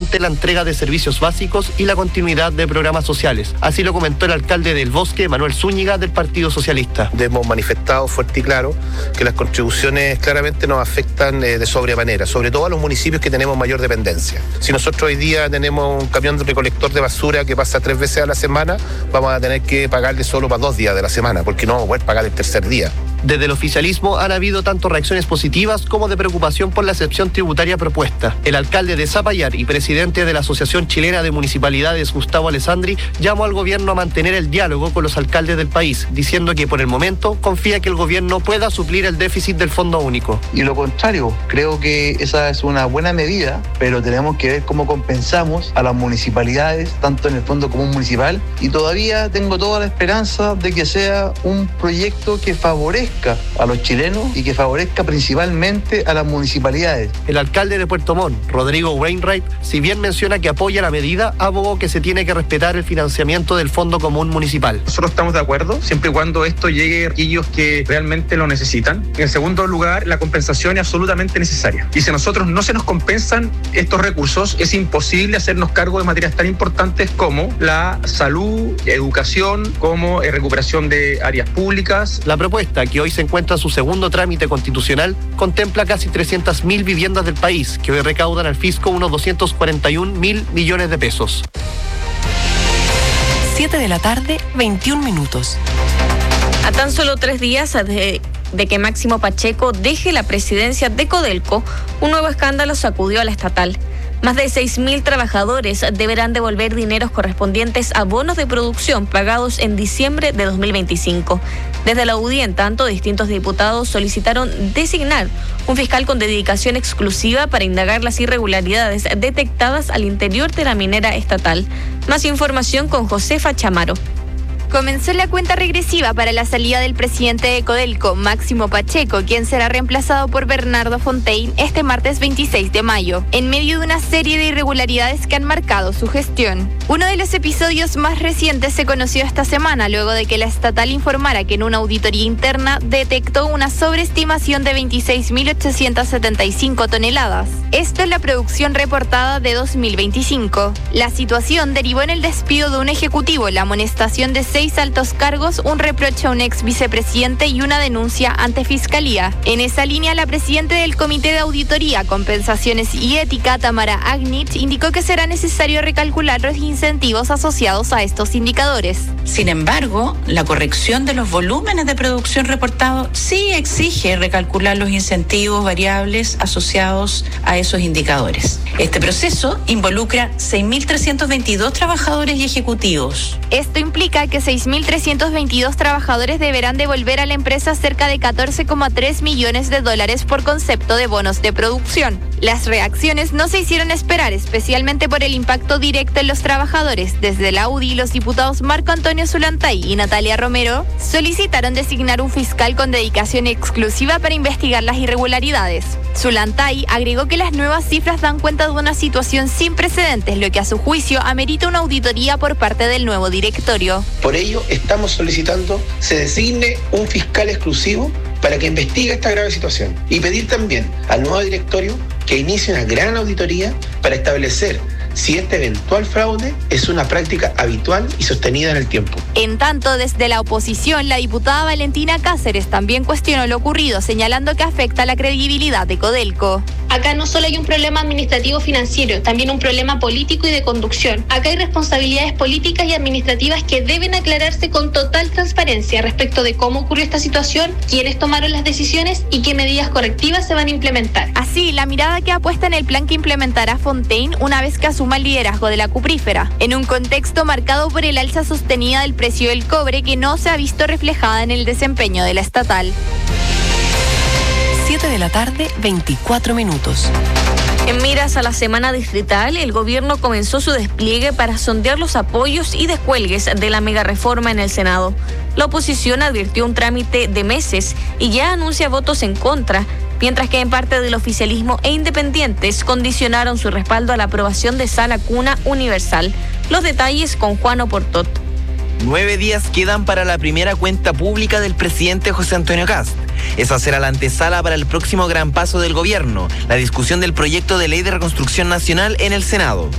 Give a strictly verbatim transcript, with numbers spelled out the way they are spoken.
ante la entrega de servicios básicos y la continuidad de programas sociales. Así lo comentó el alcalde del Bosque, Manuel Zúñiga, del Partido Socialista. Hemos manifestado fuerte y claro que las contribuciones claramente nos afectan eh, de sobremanera, sobre todo a los municipios que tenemos mayor dependencia. Si nosotros hoy día tenemos un camión de recolector de basura que pasa tres veces a la semana, vamos a tener que pagarle solo para dos días de la semana, porque no vamos a poder pagar el tercer día. Desde el oficialismo han habido tanto reacciones positivas como de preocupación por la excepción tributaria propuesta. El alcalde de Zapallar y presidente de la Asociación Chilena de Municipalidades, Gustavo Alessandri, llamó al gobierno a mantener el diálogo con los alcaldes del país, diciendo que por el momento confía que el gobierno pueda suplir el déficit del Fondo Único. Y lo contrario, creo que esa es una buena medida, pero tenemos que ver cómo compensamos a las municipalidades, tanto en el Fondo Común Municipal, y todavía tengo toda la esperanza de que sea un proyecto que favorezca a los chilenos y que favorezca principalmente a las municipalidades. El alcalde de Puerto Montt, Rodrigo Wainwright, si bien menciona que apoya la medida, abogó que se tiene que respetar el financiamiento del Fondo Común Municipal. Nosotros estamos de acuerdo, siempre y cuando esto llegue a aquellos que realmente lo necesitan. En segundo lugar, la compensación es absolutamente necesaria. Y si a nosotros no se nos compensan estos recursos, es imposible hacernos cargo de materias tan importantes como la salud, educación, como eh, recuperación de áreas públicas. La propuesta, que hoy se encuentra en su segundo trámite constitucional, contempla casi trescientas mil viviendas del país, que hoy recaudan al fisco unos doscientos cuarenta y un mil millones de pesos. siete de la tarde, veintiún minutos. A tan solo tres días de, de que Máximo Pacheco deje la presidencia de Codelco, un nuevo escándalo sacudió a la estatal. Más de seis mil trabajadores deberán devolver dineros correspondientes a bonos de producción pagados en diciembre de dos mil veinticinco. Desde la U D I, en tanto, distintos diputados solicitaron designar un fiscal con dedicación exclusiva para indagar las irregularidades detectadas al interior de la minera estatal. Más información con Josefa Chamaro. Comenzó la cuenta regresiva para la salida del presidente de Codelco, Máximo Pacheco, quien será reemplazado por Bernardo Fontaine este martes veintiséis de mayo, en medio de una serie de irregularidades que han marcado su gestión. Uno de los episodios más recientes se conoció esta semana, luego de que la estatal informara que en una auditoría interna detectó una sobreestimación de veintiséis mil ochocientas setenta y cinco toneladas. Esto es la producción reportada de dos mil veinticinco. La situación derivó en el despido de un ejecutivo, la amonestación de seis altos cargos, un reproche a un ex vicepresidente y una denuncia ante Fiscalía. En esa línea, la presidenta del Comité de Auditoría, Compensaciones y Ética, Tamara Agnich, indicó que será necesario recalcular los incentivos asociados a estos indicadores. Sin embargo, la corrección de los volúmenes de producción reportados sí exige recalcular los incentivos variables asociados a esos indicadores. Este proceso involucra seis mil trescientos veintidós trabajadores y ejecutivos. Esto implica que seis mil trescientos veintidós trabajadores deberán devolver a la empresa cerca de catorce coma tres millones de dólares por concepto de bonos de producción. Las reacciones no se hicieron esperar, especialmente por el impacto directo en los trabajadores. Desde la U D I, los diputados Marco Antonio Zulantay y Natalia Romero solicitaron designar un fiscal con dedicación exclusiva para investigar las irregularidades. Zulantay agregó que las nuevas cifras dan cuenta de una situación sin precedentes, lo que a su juicio amerita una auditoría por parte del nuevo directorio. Por ello, estamos solicitando se designe un fiscal exclusivo para que investigue esta grave situación y pedir también al nuevo directorio que inicie una gran auditoría para establecer si este eventual fraude es una práctica habitual y sostenida en el tiempo. En tanto, desde la oposición, la diputada Valentina Cáceres también cuestionó lo ocurrido, señalando que afecta la credibilidad de Codelco. Acá no solo hay un problema administrativo financiero, también un problema político y de conducción. Acá hay responsabilidades políticas y administrativas que deben aclararse con total transparencia respecto de cómo ocurrió esta situación, quiénes tomaron las decisiones y qué medidas correctivas se van a implementar. Así, la mirada queda puesta en el plan que implementará Fontaine una vez que asuma el liderazgo de la cuprífera, en un contexto marcado por el alza sostenida del precio del cobre que no se ha visto reflejada en el desempeño de la estatal. siete de la tarde, veinticuatro minutos. En miras a la semana distrital, el gobierno comenzó su despliegue para sondear los apoyos y descuelgues de la megareforma en el Senado. La oposición advirtió un trámite de meses y ya anuncia votos en contra, mientras que en parte del oficialismo e independientes condicionaron su respaldo a la aprobación de Sala Cuna Universal. Los detalles con Juan Oportot. Nueve días quedan para la primera cuenta pública del presidente José Antonio Kast. Esa será la antesala para el próximo gran paso del gobierno, la discusión del proyecto de ley de reconstrucción nacional en el Senado.